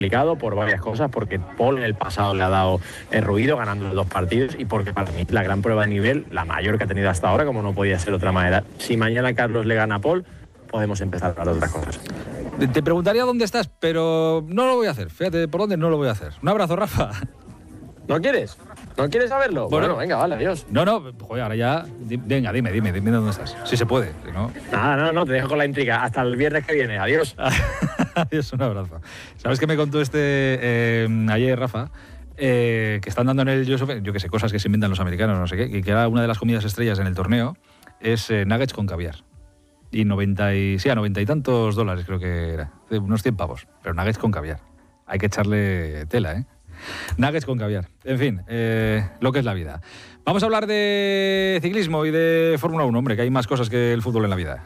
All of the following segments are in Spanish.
complicado por varias cosas, porque Paul en el pasado le ha dado ruido ganando los 2 partidos y porque para mí la gran prueba de nivel, la mayor que ha tenido hasta ahora, como no podía ser de otra manera. Si mañana Carlos le gana a Paul, podemos empezar a hablar de otras cosas. Te preguntaría dónde estás, pero no lo voy a hacer. Fíjate por dónde no lo voy a hacer. Un abrazo, Rafa. ¿No quieres? ¿No quieres saberlo? Bueno, venga, vale, adiós. No, joder, ahora ya... Venga, dime dónde estás. Si se puede, si no... No, te dejo con la intriga. Hasta el viernes que viene. Adiós. Adiós, un abrazo. ¿Sabes qué me contó ayer, Rafa? Que están dando en el Joseph, yo qué sé, cosas que se inventan los americanos, no sé qué, y que era una de las comidas estrellas en el torneo, es nuggets con caviar. Y a 90 y tantos dólares creo que era. De unos 100 pavos. Pero nuggets con caviar. Hay que echarle tela, ¿eh? Nuggets con caviar. En fin, lo que es la vida. Vamos a hablar de ciclismo y de Fórmula 1, hombre, que hay más cosas que el fútbol en la vida.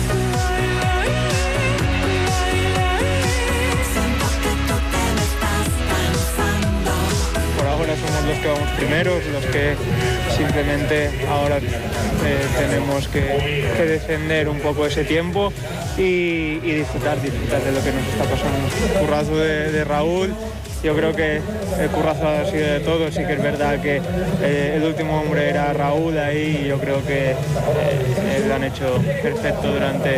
Por ahora somos los que vamos primeros, los que simplemente ahora tenemos que defender un poco ese tiempo y disfrutar de lo que nos está pasando. El currazo de Raúl. Yo creo que el currazo ha sido de todos, sí que es verdad que el último hombre era Raúl ahí y yo creo que lo han hecho perfecto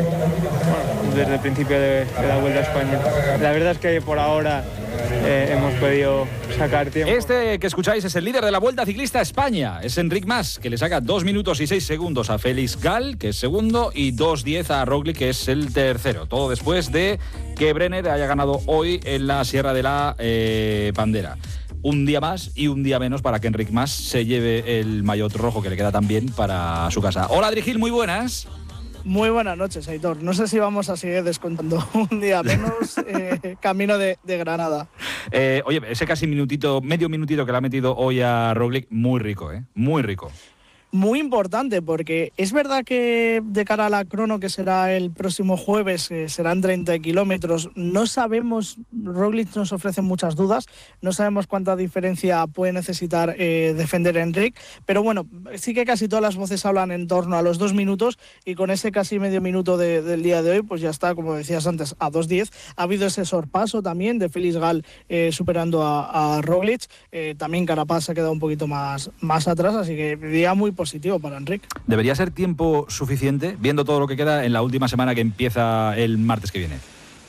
desde el principio de la Vuelta a España. La verdad es que por ahora hemos podido sacar tiempo. Este que escucháis es el líder de la Vuelta Ciclista a España, es Enric Mas, que le saca 2 minutos y 6 segundos a Félix Gall, que es segundo, y 2:10 a Roglic, que es el tercero. Todo después de que Brenner haya ganado hoy en la Sierra de la Bandera. Un día más y un día menos para que Enric Mas se lleve el maillot rojo que le queda también para su casa. Hola, Adri, muy buenas. Muy buenas noches, Aitor. No sé si vamos a seguir descontando un día menos camino de Granada. Oye, ese casi medio minutito que le ha metido hoy a Roglic, muy rico, ¿eh? Muy rico. Muy importante, porque es verdad que de cara a la crono, que será el próximo jueves, serán 30 kilómetros, no sabemos, Roglic nos ofrece muchas dudas, no sabemos cuánta diferencia puede necesitar defender Enric, pero bueno, sí que casi todas las voces hablan en torno a los 2 minutos, y con ese casi medio minuto del día de hoy, pues ya está, como decías antes, a 2:10. Ha habido ese sorpaso también de Félix Gall superando a Roglic, también Carapaz se ha quedado un poquito más atrás, así que día muy positivo para Enric. ¿Debería ser tiempo suficiente, viendo todo lo que queda en la última semana que empieza el martes que viene?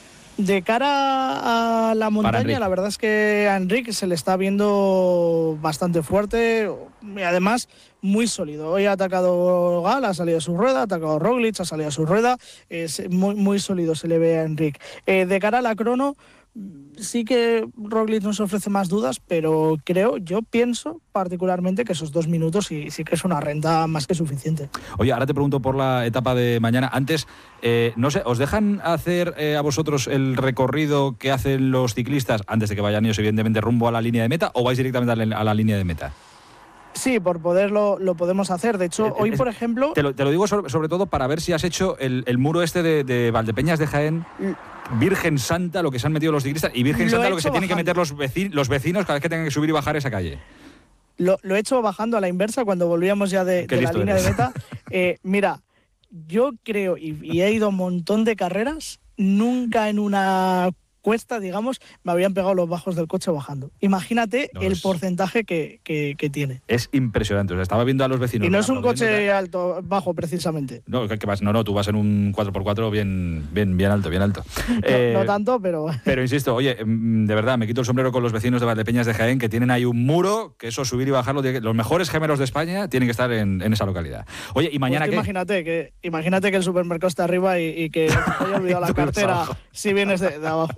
De cara a la montaña, la verdad es que a Enric se le está viendo bastante fuerte y además muy sólido. Hoy ha atacado Gall, ha salido a su rueda, ha atacado Roglic, ha salido a su rueda, muy sólido se le ve a Enric. De cara a la crono, sí que Roglic nos ofrece más dudas, pero yo pienso particularmente que esos 2 minutos sí que es una renta más que suficiente. Oye, ahora te pregunto por la etapa de mañana. Antes, no sé, ¿os dejan hacer a vosotros el recorrido que hacen los ciclistas antes de que vayan ellos, evidentemente, rumbo a la línea de meta, o vais directamente a la línea de meta? Sí, por poderlo lo podemos hacer. De hecho, hoy, por ejemplo... Te lo digo sobre todo para ver si has hecho el muro este de Valdepeñas de Jaén. Virgen Santa, lo que se han metido los ciclistas, y Virgen Santa, lo que se tienen que meter los vecinos cada vez que tengan que subir y bajar esa calle. Lo he hecho bajando a la inversa cuando volvíamos ya de la línea de meta. Mira, yo creo, y he ido a un montón de carreras, nunca en una cuesta, digamos, me habían pegado los bajos del coche bajando. Imagínate el porcentaje que tiene. Es impresionante. O sea, estaba viendo a los vecinos. Y no es un coche bajo, precisamente. No, ¿qué vas? No, tú vas en un 4x4 bien alto, bien alto. No tanto, pero... Pero insisto, oye, de verdad, me quito el sombrero con los vecinos de Valdepeñas de Jaén, que tienen ahí un muro, que eso subir y bajarlo, los mejores gemelos de España tienen que estar en esa localidad. Oye, ¿y mañana pues qué? Imagínate que el supermercado está arriba y que te haya olvidado la cartera si vienes de abajo.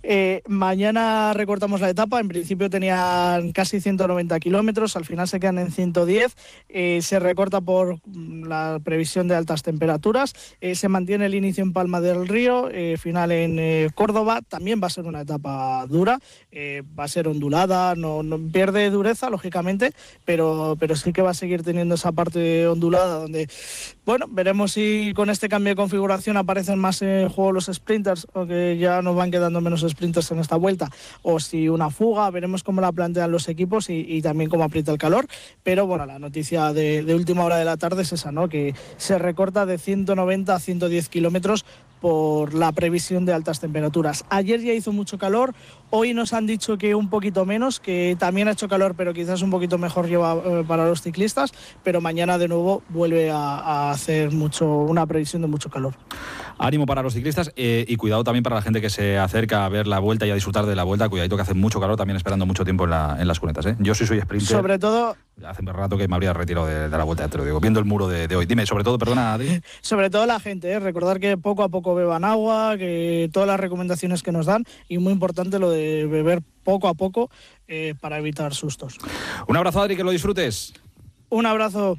Mañana recortamos la etapa. En principio tenían casi 190 kilómetros, al final se quedan en 110. Se recorta por la previsión de altas temperaturas. Se mantiene el inicio en Palma del Río, final en Córdoba. También va a ser una etapa dura, va a ser ondulada, no pierde dureza, lógicamente, pero sí que va a seguir teniendo esa parte ondulada donde, bueno, veremos si con este cambio de configuración aparecen más en juego los sprinters, o que ya nos van quedando menos sprinters en esta vuelta, o si una fuga. Veremos cómo la plantean los equipos y también cómo aprieta el calor, pero bueno, la noticia de última hora de la tarde es esa, ¿no? Que se recorta de 190 a 110 kilómetros por la previsión de altas temperaturas. Ayer ya hizo mucho calor, hoy nos han dicho que un poquito menos, que también ha hecho calor, pero quizás un poquito mejor para los ciclistas, pero mañana de nuevo vuelve a hacer una previsión de mucho calor. Ánimo para los ciclistas y cuidado también para la gente que se acerca a ver la Vuelta y a disfrutar de la Vuelta. Cuidadito que hace mucho calor, también esperando mucho tiempo en las cunetas, ¿eh? Yo sí soy sprinter. Sobre todo... Hace un rato que me habría retirado de la Vuelta, te lo digo, viendo el muro de hoy. Dime, sobre todo, perdona, Adri. Sobre todo la gente, recordar que poco a poco beban agua, que todas las recomendaciones que nos dan, y muy importante lo de beber poco a poco para evitar sustos. Un abrazo, Adri, que lo disfrutes. Un abrazo.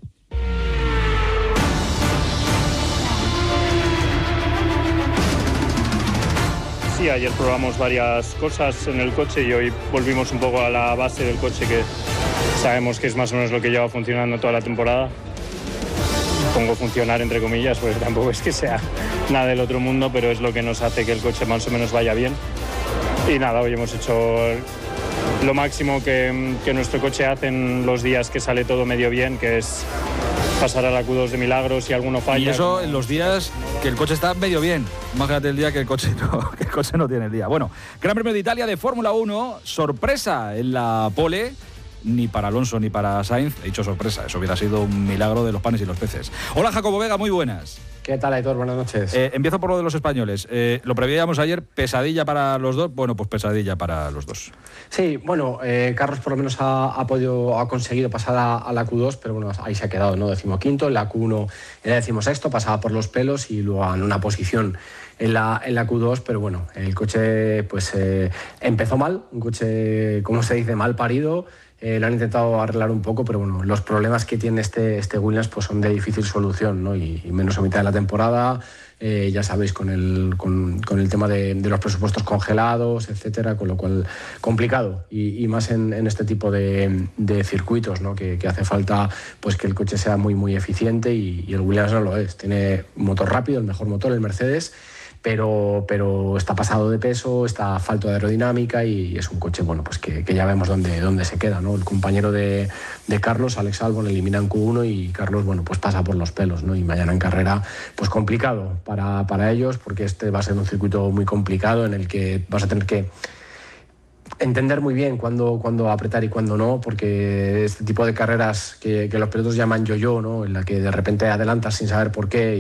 Sí, ayer probamos varias cosas en el coche y hoy volvimos un poco a la base del coche, que sabemos que es más o menos lo que lleva funcionando toda la temporada. Pongo funcionar entre comillas, porque tampoco es que sea nada del otro mundo, pero es lo que nos hace que el coche más o menos vaya bien. Y nada, hoy hemos hecho lo máximo que nuestro coche hace en los días que sale todo medio bien, que es pasar a la Q2 de milagro si alguno falla. Y eso en los días que el coche está medio bien. Imagínate el día que el coche no tiene el día. Bueno, Gran Premio de Italia de Fórmula 1, sorpresa en la pole. Ni para Alonso ni para Sainz, he dicho sorpresa, eso hubiera sido un milagro de los panes y los peces. Hola, Jacobo Vega, muy buenas. ¿Qué tal, Aitor? Buenas noches. Empiezo por lo de los españoles. Lo preveíamos ayer, pesadilla para los dos. Bueno, pues pesadilla para los dos. Sí, bueno, Carlos por lo menos ha conseguido pasar a la Q2, pero bueno, ahí se ha quedado, ¿no? 15º, en la Q1 era 16º, pasaba por los pelos y luego en una posición en la Q2, pero bueno, el coche pues empezó mal, un coche, como se dice, mal parido. Lo han intentado arreglar un poco, pero bueno, los problemas que tiene este Williams pues son de difícil solución, ¿no? Y menos a mitad de la temporada, ya sabéis, con el tema de los presupuestos congelados, etcétera, con lo cual complicado y más en este tipo de circuitos, ¿no? Que hace falta pues que el coche sea muy muy eficiente y el Williams no lo es. Tiene un motor rápido, el mejor motor, el Mercedes, pero está pasado de peso, está falto de aerodinámica y es un coche, bueno, pues que ya vemos dónde se queda, ¿no? El compañero de Carlos, Alex Albon, elimina en Q1 y Carlos, bueno, pues pasa por los pelos, ¿no? Y mañana en carrera, pues complicado para ellos, porque este va a ser un circuito muy complicado en el que vas a tener que entender muy bien cuándo apretar y cuándo no, porque este tipo de carreras que los pilotos llaman yo-yo, ¿no? En la que de repente adelantas sin saber por qué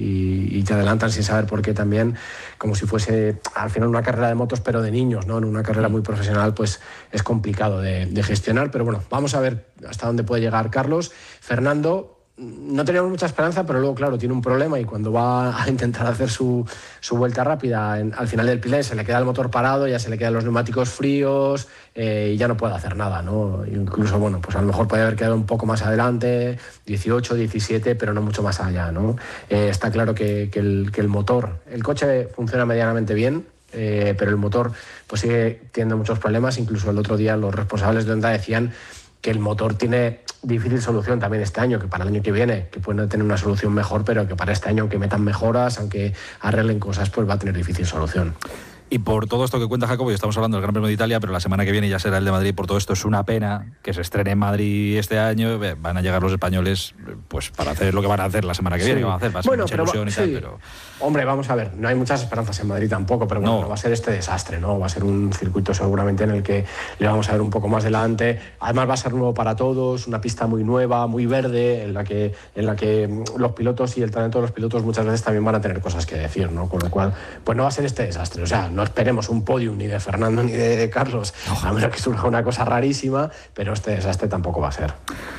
y te adelantan sin saber por qué también, como si fuese al final una carrera de motos pero de niños, ¿no? En una carrera muy profesional pues es complicado de gestionar, pero bueno, vamos a ver hasta dónde puede llegar Carlos. Fernando, no teníamos mucha esperanza, pero luego, claro, tiene un problema y cuando va a intentar hacer su vuelta rápida al final del pilón se le queda el motor parado, ya se le quedan los neumáticos fríos y ya no puede hacer nada, ¿no? Incluso, bueno, pues a lo mejor puede haber quedado un poco más adelante, 18, 17, pero no mucho más allá, ¿no? Está claro que el motor, el coche funciona medianamente bien, pero el motor pues sigue teniendo muchos problemas. Incluso el otro día los responsables de Honda decían que el motor tiene difícil solución también este año, que para el año que viene, que pueden tener una solución mejor, pero que para este año, aunque metan mejoras, aunque arreglen cosas, pues va a tener difícil solución. Y por todo esto que cuenta Jacobo, y estamos hablando del Gran Premio de Italia, pero la semana que viene ya será el de Madrid. Por todo esto es una pena que se estrene en Madrid este año. Van a llegar los españoles pues para hacer lo que van a hacer la semana que viene. Sí. Va a hacer, va a ser mucha ilusión y tal, pero... Hombre, vamos a ver, no hay muchas esperanzas en Madrid tampoco, pero bueno, no va a ser este desastre, ¿no? Va a ser un circuito seguramente en el que le vamos a ver un poco más delante. Además va a ser nuevo para todos, una pista muy nueva, muy verde, en la que los pilotos y el talento de los pilotos muchas veces también van a tener cosas que decir, ¿no? Con lo cual, pues no va a ser este desastre. O sea, no esperemos un podium ni de Fernando ni de Carlos, a menos que surja una cosa rarísima, pero este desastre tampoco va a ser.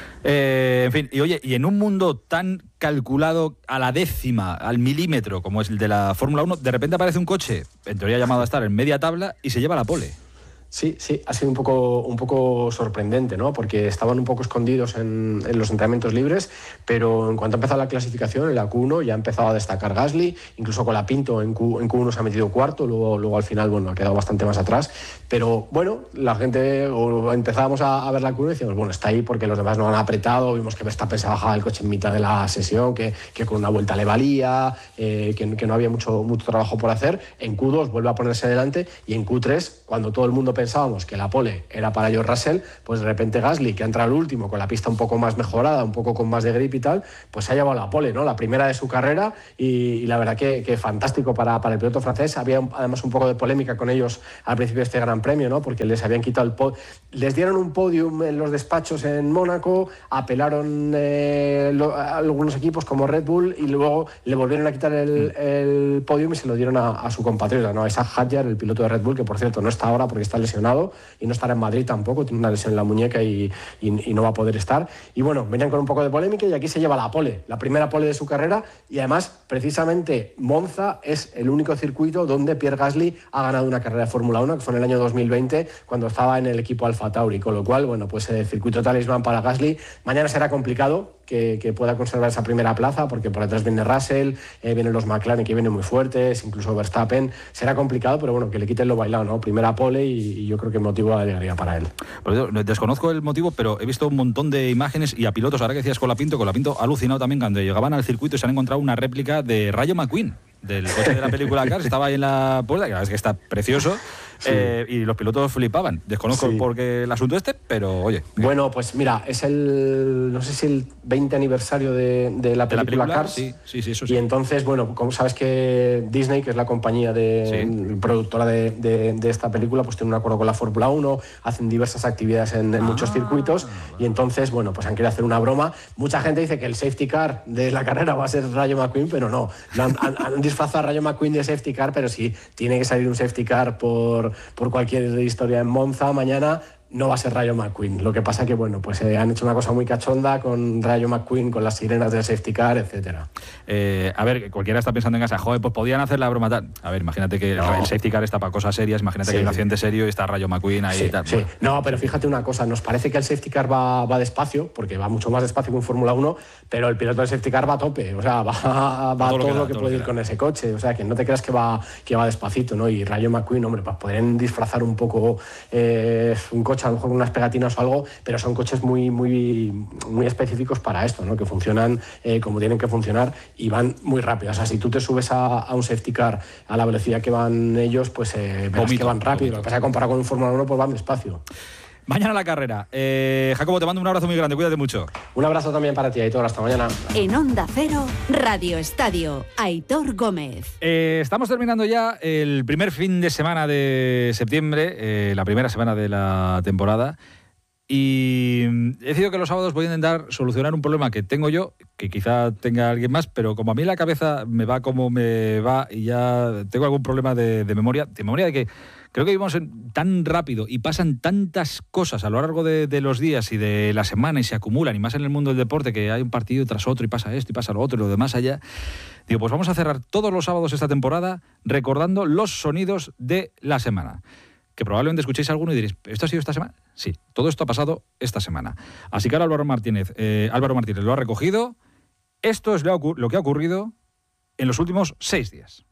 En fin, y oye, y en un mundo tan calculado a la décima, al milímetro, como es el de la Fórmula 1, de repente aparece un coche, en teoría llamado a estar en media tabla, y se lleva la pole. Sí, ha sido un poco sorprendente, ¿no? Porque estaban un poco escondidos en los entrenamientos libres, pero en cuanto ha empezado la clasificación, en la Q1 ya ha empezado a destacar Gasly, incluso con la Pinto en Q1 se ha metido cuarto, luego al final, bueno, ha quedado bastante más atrás, pero bueno, la gente, empezábamos a ver la Q1 y decíamos, bueno, está ahí porque los demás no han apretado, vimos que Verstappen se bajaba el coche en mitad de la sesión, que con una vuelta le valía, que no había mucho trabajo por hacer. En Q2 vuelve a ponerse delante y en Q3, cuando todo el mundo pensábamos que la pole era para George Russell, pues de repente Gasly, que ha entrado al último con la pista un poco más mejorada, un poco con más de grip y tal, pues se ha llevado la pole, ¿no? La primera de su carrera, y la verdad que fantástico para el piloto francés. Había además un poco de polémica con ellos al principio de este Gran Premio, ¿no? Porque les habían quitado les dieron un podium en los despachos en Mónaco, apelaron algunos equipos como Red Bull y luego le volvieron a quitar el podium y se lo dieron a su compatriota, ¿no? A Isaac Hadjar, el piloto de Red Bull, que por cierto no está ahora porque está lesionado y no estará en Madrid tampoco, tiene una lesión en la muñeca y no va a poder estar. Y bueno, venían con un poco de polémica y aquí se lleva la pole, la primera pole de su carrera, y además precisamente Monza es el único circuito donde Pierre Gasly ha ganado una carrera de Fórmula 1, que fue en el año 2020 cuando estaba en el equipo Alfa Tauri, con lo cual, bueno, pues el circuito talismán para Gasly. Mañana será complicado que pueda conservar esa primera plaza, porque por detrás viene Russell, vienen los McLaren que vienen muy fuertes, incluso Verstappen. Será complicado, pero bueno, que le quiten lo bailado, ¿no? Primera pole y yo creo que el motivo de alegría para él. Pues desconozco el motivo, pero he visto un montón de imágenes y a pilotos, ahora que decías Colapinto ha alucinado también cuando llegaban al circuito y se han encontrado una réplica de Rayo McQueen, del coche de la película Cars. Estaba ahí en la puerta, que la verdad es que está precioso. Sí. Y los pilotos flipaban. Desconozco por qué el asunto pero oye. Bueno, pues mira, es no sé si el 20 aniversario de la película Cars. Sí, eso sí. Y entonces, bueno, como sabes que Disney, que es la compañía productora de esta película, pues tiene un acuerdo con la Fórmula 1, hacen diversas actividades en muchos circuitos, y entonces, bueno, pues han querido hacer una broma. Mucha gente dice que el safety car de la carrera va a ser Rayo McQueen, pero no. Han disfrazado a Rayo McQueen de safety car, pero sí, tiene que salir un safety car por cualquier historia en Monza mañana. No va a ser Rayo McQueen. Lo que pasa que, bueno, pues han hecho una cosa muy cachonda con Rayo McQueen, con las sirenas del safety car, etcétera. A ver, cualquiera está pensando en casa, joder, pues podían hacer la broma tal. A ver, imagínate que el safety car está para cosas serias, imagínate que hay un accidente serio y está Rayo McQueen ahí y tal. Sí. No, pero fíjate una cosa, nos parece que el safety car va despacio, porque va mucho más despacio que un Fórmula 1, pero el piloto del safety car va a tope, o sea, va todo lo que puede ir con ese coche, o sea, que no te creas que va despacito, ¿no? Y Rayo McQueen, hombre, pues podrían disfrazar un poco un coche, a lo mejor con unas pegatinas o algo, pero son coches muy, muy, muy específicos para esto, ¿no? Que funcionan como tienen que funcionar y van muy rápido. O sea, si tú te subes a un safety car a la velocidad que van ellos, pues verás que van rápido. Lo que pasa es que comparado con un Fórmula 1, pues van despacio. Mañana la carrera. Jacobo, te mando un abrazo muy grande, cuídate mucho. Un abrazo también para ti, Aitor, hasta mañana. En Onda Cero, Radio Estadio, Aitor Gómez. Estamos terminando ya el primer fin de semana de septiembre, la primera semana de la temporada, y he decidido que los sábados voy a intentar solucionar un problema que tengo yo, que quizá tenga alguien más, pero como a mí la cabeza me va como me va y ya tengo algún problema de memoria de que creo que vivimos tan rápido y pasan tantas cosas a lo largo de los días y de la semana y se acumulan, y más en el mundo del deporte, que hay un partido tras otro y pasa esto y pasa lo otro y lo demás allá. Digo, pues vamos a cerrar todos los sábados esta temporada recordando los sonidos de la semana. Que probablemente escuchéis alguno y diréis, ¿esto ha sido esta semana? Sí, todo esto ha pasado esta semana. Así que ahora Álvaro Martínez lo ha recogido. Esto es lo que ha ocurrido en los últimos 6 días.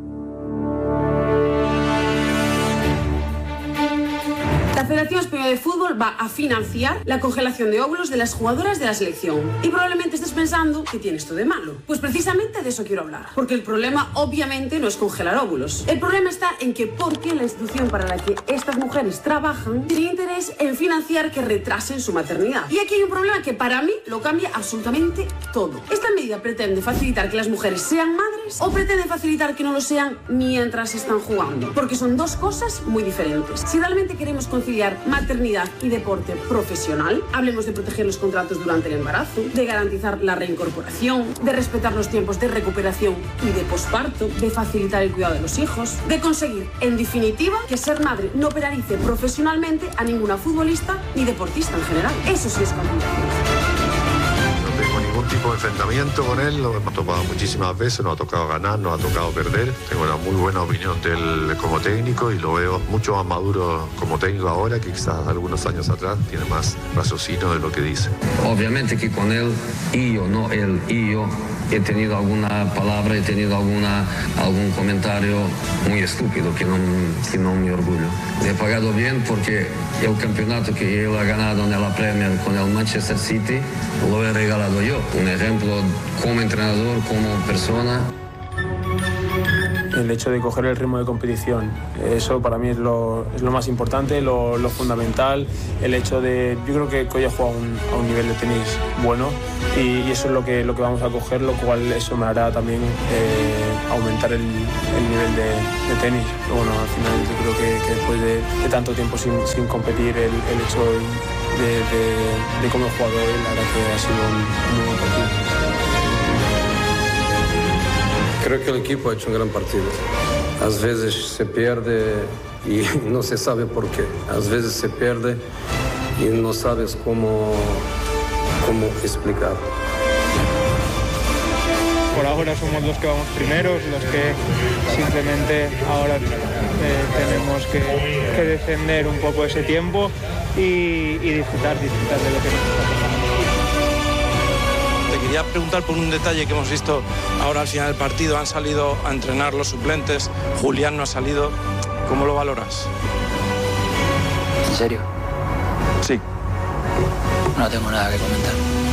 La Federación Española de Fútbol va a financiar la congelación de óvulos de las jugadoras de la selección. Y probablemente estés pensando, ¿qué tiene esto de malo? Pues precisamente de eso quiero hablar. Porque el problema obviamente no es congelar óvulos. El problema está en que porque la institución para la que estas mujeres trabajan tiene interés en financiar que retrasen su maternidad. Y aquí hay un problema que para mí lo cambia absolutamente todo. Esta medida pretende facilitar que las mujeres sean madres o pretende facilitar que no lo sean mientras están jugando. Porque son dos cosas muy diferentes. Si realmente queremos conciliar maternidad y deporte profesional, hablemos de proteger los contratos durante el embarazo, de garantizar la reincorporación, de respetar los tiempos de recuperación y de posparto, de facilitar el cuidado de los hijos, de conseguir, en definitiva, que ser madre no penalice profesionalmente a ninguna futbolista ni deportista en general. Eso sí es conciliación. Ningún tipo de enfrentamiento con él, lo hemos tocado muchísimas veces, nos ha tocado ganar, nos ha tocado perder. Tengo una muy buena opinión de él como técnico y lo veo mucho más maduro como técnico ahora que quizás algunos años atrás. Tiene más raciocinio de lo que dice. Obviamente que con él, no él, yo he tenido alguna palabra, he tenido algún comentario muy estúpido que no me orgullo. Le he pagado bien porque el campeonato que él ha ganado en la Premier con el Manchester City lo he regalado yo. Un ejemplo como entrenador, como persona. el hecho de coger el ritmo de competición. Eso para mí es lo más importante, lo fundamental, el hecho de, yo creo que hoy he jugado a un nivel de tenis bueno y eso es lo que vamos a coger, lo cual eso me hará también aumentar el nivel de tenis. Pero bueno, al final yo creo que después de tanto tiempo sin competir, el hecho de cómo he jugado hoy, la verdad que ha sido un muy buen partido. Creo que el equipo ha hecho un gran partido. A veces se pierde y no se sabe por qué. A veces se pierde y no sabes cómo explicar. Por ahora somos los que vamos primeros, los que simplemente ahora tenemos que defender un poco ese tiempo y disfrutar de lo que nos está pasando. Te quería preguntar por un detalle que hemos visto ahora al final del partido. Han salido a entrenar los suplentes, Julián no ha salido. ¿Cómo lo valoras? ¿En serio? Sí. No tengo nada que comentar.